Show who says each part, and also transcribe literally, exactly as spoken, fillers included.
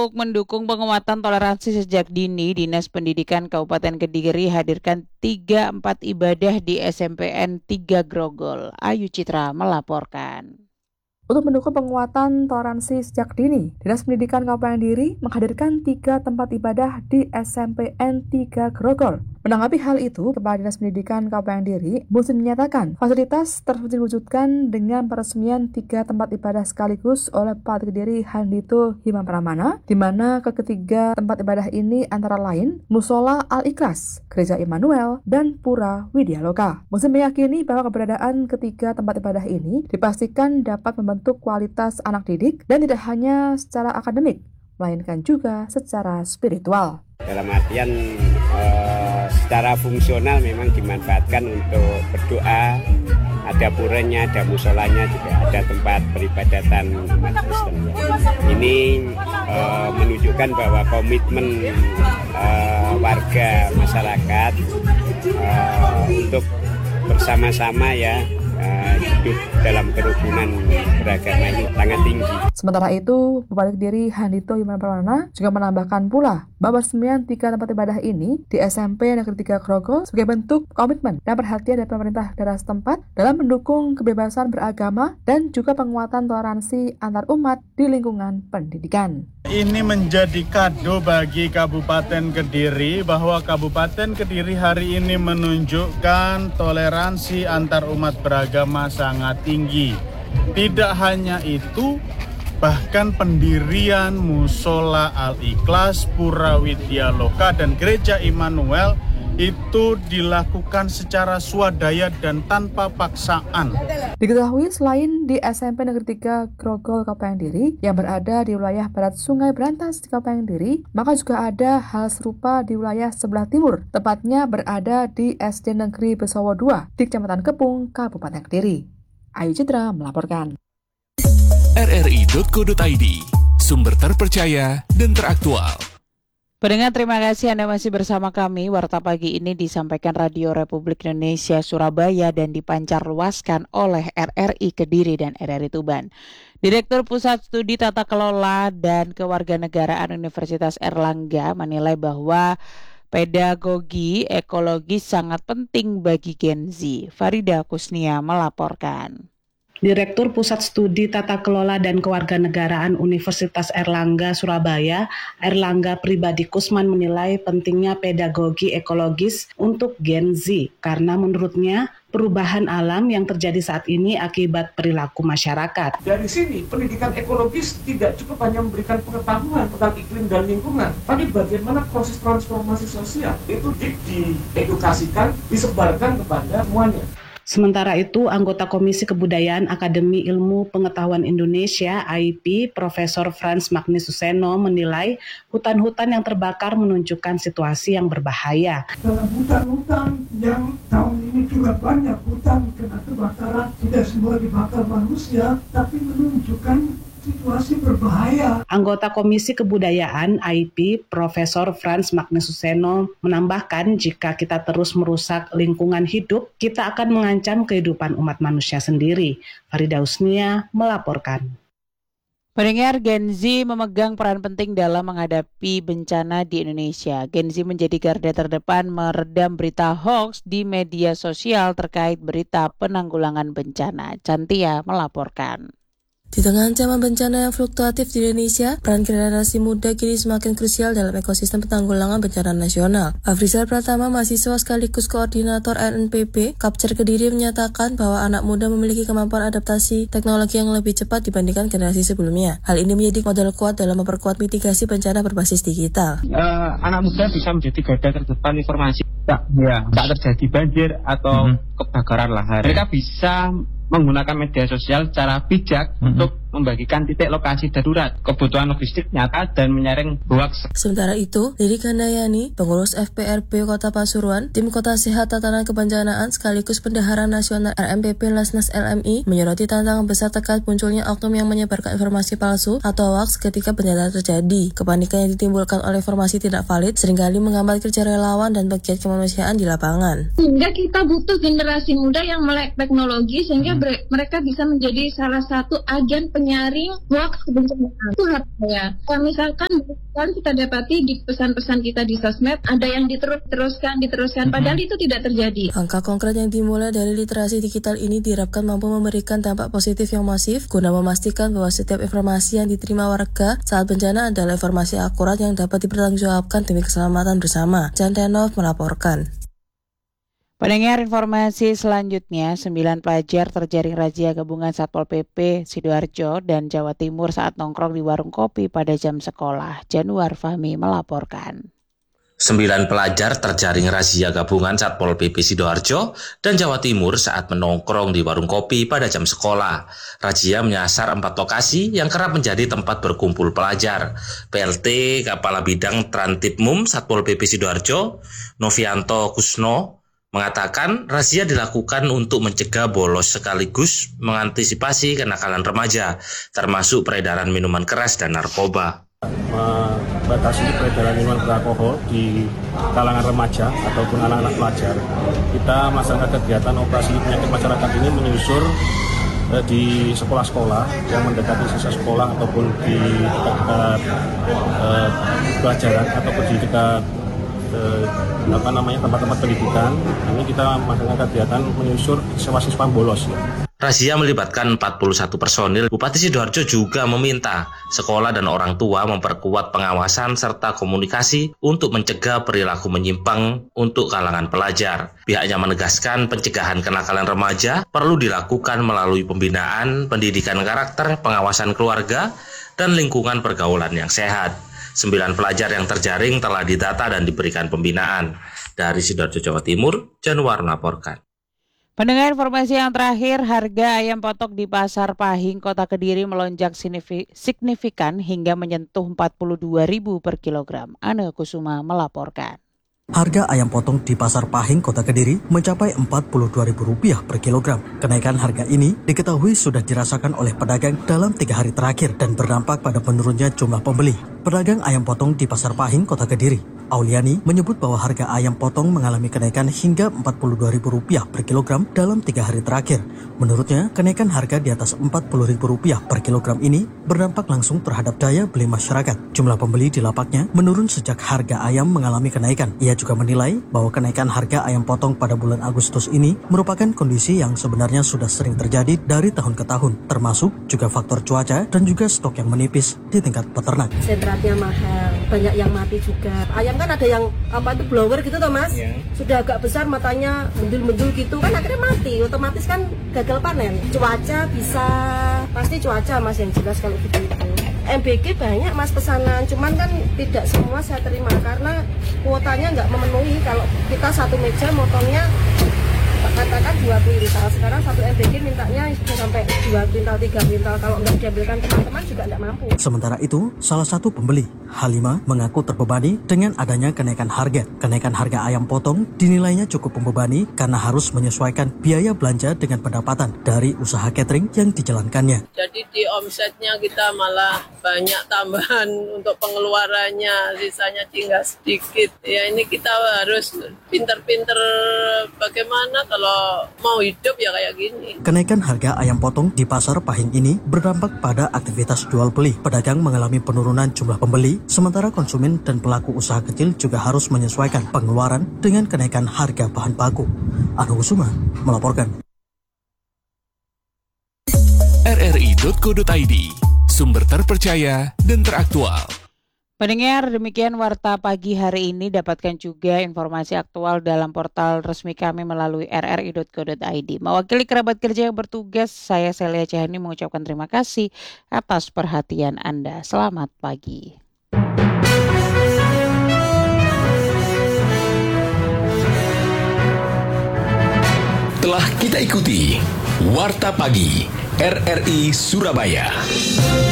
Speaker 1: Untuk mendukung penguatan toleransi sejak dini, Dinas Pendidikan Kabupaten Kediri hadirkan tiga tempat ibadah di S M P N tiga Grogol. Ayu Citra melaporkan.
Speaker 2: Untuk mendukung penguatan toleransi sejak dini, Dinas Pendidikan Kabupaten Kediri menghadirkan tiga tempat ibadah di S M P N tiga Grogol. Menanggapi hal itu, Kepala Dinas Pendidikan Kabupaten Kediri, Musin menyatakan fasilitas tersebut diwujudkan dengan peresmian tiga tempat ibadah sekaligus oleh Bupati Kediri Handito Himam Pramana, di mana ketiga tempat ibadah ini antara lain Musola Al-Ikhlas, Gereja Immanuel, dan Pura Widyaloka. Musin meyakini bahwa keberadaan ketiga tempat ibadah ini dipastikan dapat membentuk kualitas anak didik dan tidak hanya secara akademik, melainkan juga secara spiritual.
Speaker 3: Dalam artian eh, secara fungsional memang dimanfaatkan untuk berdoa, ada puranya, ada musolanya, juga ada tempat peribadatan umat Kristen. Ini eh, menunjukkan bahwa komitmen eh, warga masyarakat eh, untuk bersama-sama ya Uh, hidup dalam kerukunan beragama ini sangat tinggi.
Speaker 2: Sementara itu, Bupati Kediri Handito Himam Pramana juga menambahkan pula bahwa peresmian tiga tempat ibadah ini di S M P Negeri tiga Grogol sebagai bentuk komitmen dan perhatian dari pemerintah daerah setempat dalam mendukung kebebasan beragama dan juga penguatan toleransi antar umat di lingkungan pendidikan.
Speaker 4: Ini menjadi kado bagi Kabupaten Kediri bahwa Kabupaten Kediri hari ini menunjukkan toleransi antar umat beragama sangat tinggi. Tidak hanya itu, bahkan pendirian Musola Al-Ikhlas, Pura Widyaloka, dan Gereja Immanuel itu dilakukan secara swadaya dan tanpa paksaan.
Speaker 2: Diketahui selain di S M P Negeri tiga Grogol Kabupaten Kediri yang berada di wilayah barat Sungai Berantas di Kabupaten Kediri, maka juga ada hal serupa di wilayah sebelah timur, tepatnya berada di S D Negeri Besowo dua di Kecamatan Kepung, Kabupaten Kediri. Ayu Citra melaporkan.
Speaker 5: R R I titik co titik I D, sumber terpercaya dan teraktual.
Speaker 1: Pendengar, terima kasih Anda masih bersama kami. Warta pagi ini disampaikan Radio Republik Indonesia Surabaya dan dipancarluaskan oleh R R I Kediri dan R R I Tuban. Direktur Pusat Studi Tata Kelola dan Kewarganegaraan Universitas Airlangga menilai bahwa pedagogi ekologis sangat penting bagi Gen Z. Farida Kusnia melaporkan.
Speaker 6: Direktur Pusat Studi Tata Kelola dan Kewarganegaraan Universitas Airlangga Surabaya, Airlangga Pribadi Kusman menilai pentingnya pedagogi ekologis untuk Gen Z karena menurutnya perubahan alam yang terjadi saat ini akibat perilaku masyarakat. Dari sini, pendidikan ekologis tidak cukup hanya memberikan pengetahuan tentang iklim dan lingkungan, tapi bagaimana proses transformasi sosial itu diedukasikan, disebarkan kepada semuanya. Sementara itu, anggota Komisi Kebudayaan Akademi Ilmu Pengetahuan Indonesia (I P), Profesor Frans Magnus Suseno menilai hutan-hutan yang terbakar menunjukkan situasi yang berbahaya.
Speaker 7: Dalam hutan-hutan yang tahun ini juga banyak hutan kena kebakaran, tidak semua dibakar manusia, tapi menunjukkan situasi berbahaya.
Speaker 6: Anggota Komisi Kebudayaan I P, Profesor Frans Magnus Suseno menambahkan jika kita terus merusak lingkungan hidup, kita akan mengancam kehidupan umat manusia sendiri. Farida Usnia melaporkan.
Speaker 1: Pendengar, Gen Z memegang peran penting dalam menghadapi bencana di Indonesia. Gen Z menjadi garda terdepan meredam berita hoax di media sosial terkait berita penanggulangan bencana. Cantia melaporkan.
Speaker 8: Di tengah ancaman bencana yang fluktuatif di Indonesia, peran generasi muda kini semakin krusial dalam ekosistem penanggulangan bencana nasional. Afrizal Pratama, mahasiswa sekaligus koordinator R N P B, Kapcer Kediri menyatakan bahwa anak muda memiliki kemampuan adaptasi teknologi yang lebih cepat dibandingkan generasi sebelumnya. Hal ini menjadi modal kuat dalam memperkuat mitigasi bencana berbasis digital.
Speaker 9: Uh, anak muda bisa menjadi garda terdepan informasi tak, ya, tak terjadi banjir atau mm-hmm. kebakaran lahan. Mereka bisa menggunakan media sosial secara bijak mm-hmm. untuk membagikan titik lokasi darurat, kebutuhan logistik nyata, dan menyaring hoaks.
Speaker 8: Sementara itu, Lirik Handayani, pengurus F P R B Kota Pasuruan, Tim Kota Sehat Tatanan Kebencanaan sekaligus Bendahara Nasional R M P P Lasnas L M I, menyoroti tantangan besar terkait munculnya oknum yang menyebarkan informasi palsu atau hoaks ketika bencana terjadi. Kepanikan yang ditimbulkan oleh informasi tidak valid seringkali menghambat kerja relawan dan pegiat kemanusiaan di lapangan.
Speaker 10: Sehingga kita butuh generasi muda yang melek teknologi sehingga hmm. mereka bisa menjadi salah satu agen menyaring hoax kebencanaan. Itu harusnya. Kalau misalkan kalau kita dapati di pesan-pesan kita di sosmed ada yang diterus-teruskan, diteruskan, padahal itu tidak terjadi.
Speaker 8: Angka konkret yang dimulai dari literasi digital ini diharapkan mampu memberikan dampak positif yang masif guna memastikan bahwa setiap informasi yang diterima warga saat bencana adalah informasi akurat yang dapat dipertanggungjawabkan demi keselamatan bersama. Jantenov melaporkan.
Speaker 1: Pendengar informasi selanjutnya, sembilan pelajar terjaring razia gabungan Satpol P P Sidoarjo dan Jawa Timur saat nongkrong di warung kopi pada jam sekolah. Januar Fahmi melaporkan.
Speaker 11: Sembilan pelajar terjaring razia gabungan Satpol P P Sidoarjo dan Jawa Timur saat menongkrong di warung kopi pada jam sekolah. Razia menyasar empat lokasi yang kerap menjadi tempat berkumpul pelajar. P L T Kepala Bidang Trantipmum Satpol P P Sidoarjo, Novianto Kusno, mengatakan razia dilakukan untuk mencegah bolos sekaligus mengantisipasi kenakalan remaja, termasuk peredaran minuman keras dan narkoba.
Speaker 12: Membatasi peredaran minuman beralkohol di kalangan remaja ataupun anak-anak pelajar. Kita melaksanakan kegiatan operasi penyakit masyarakat ini menyusur eh, di sekolah-sekolah yang mendekati sisa sekolah ataupun di dekat eh, pelajaran ataupun di dekat eh, apa namanya tempat-tempat pendidikan. Ini kita melaksanakan kegiatan menyusur siswa-siswa bolos ya.
Speaker 11: Razia melibatkan empat puluh satu personil. Bupati Sidoarjo juga meminta sekolah dan orang tua memperkuat pengawasan serta komunikasi untuk mencegah perilaku menyimpang untuk kalangan pelajar. Pihaknya menegaskan pencegahan kenakalan remaja perlu dilakukan melalui pembinaan, pendidikan karakter, pengawasan keluarga, dan lingkungan pergaulan yang sehat. Sembilan pelajar yang terjaring telah didata dan diberikan pembinaan. Dari Sidoarjo, Jawa Timur, Januar melaporkan.
Speaker 1: Pendengar informasi yang terakhir, harga ayam potok di Pasar Pahing, Kota Kediri melonjak signifikan hingga menyentuh empat puluh dua ribu per kilogram. Ana Kusuma melaporkan.
Speaker 13: Harga ayam potong di Pasar Pahing, Kota Kediri mencapai empat puluh dua ribu rupiah per kilogram. Kenaikan harga ini diketahui sudah dirasakan oleh pedagang dalam tiga hari terakhir dan berdampak pada menurunnya jumlah pembeli. Pedagang ayam potong di Pasar Pahing, Kota Kediri, Auliani, menyebut bahwa harga ayam potong mengalami kenaikan hingga empat puluh dua ribu rupiah per kilogram dalam tiga hari terakhir. Menurutnya, kenaikan harga di atas empat puluh ribu rupiah per kilogram ini berdampak langsung terhadap daya beli masyarakat. Jumlah pembeli di lapaknya menurun sejak harga ayam mengalami kenaikan. Ia juga menilai bahwa kenaikan harga ayam potong pada bulan Agustus ini merupakan kondisi yang sebenarnya sudah sering terjadi dari tahun ke tahun, termasuk juga faktor cuaca dan juga stok yang menipis di tingkat peternak.
Speaker 14: Sentratnya mahal, banyak yang mati juga. Ayam kan ada yang apa itu blower gitu toh Mas, yeah. Sudah agak besar matanya mendul-mendul gitu kan akhirnya mati, otomatis kan gagal panen. Cuaca bisa, pasti cuaca Mas yang jelas kalau gitu. M B G banyak Mas pesanan, cuman kan tidak semua saya terima karena kuotanya nggak memenuhi. Kalau kita satu meja motongnya katakan dua kuintal, sekarang satu M B G mintanya bisa sampai dua kuintal, tiga kuintal. Kalau nggak diambilkan teman-teman juga nggak mampu.
Speaker 13: Sementara itu, salah satu pembeli, Halima, mengaku terbebani dengan adanya kenaikan harga. Kenaikan harga ayam potong dinilainya cukup membebani karena harus menyesuaikan biaya belanja dengan pendapatan dari usaha catering yang dijalankannya.
Speaker 15: Jadi di omsetnya kita malah banyak tambahan untuk pengeluarannya, sisanya tinggal sedikit. Ya ini kita harus pinter-pinter bagaimana kalau mau hidup ya kayak gini.
Speaker 13: Kenaikan harga ayam potong di Pasar Pahing ini berdampak pada aktivitas jual beli. Pedagang mengalami penurunan jumlah pembeli, sementara konsumen dan pelaku usaha kecil juga harus menyesuaikan pengeluaran dengan kenaikan harga bahan baku. Anu Kusuma melaporkan.
Speaker 5: R R I titik co titik I D, sumber terpercaya dan teraktual.
Speaker 1: Pendengar, demikian Warta Pagi hari ini. Dapatkan juga informasi aktual dalam portal resmi kami melalui r r i titik co titik i d. Mewakili kerabat kerja yang bertugas, saya Celia Cahani mengucapkan terima kasih atas perhatian Anda. Selamat pagi.
Speaker 5: Telah kita ikuti Warta Pagi R R I Surabaya.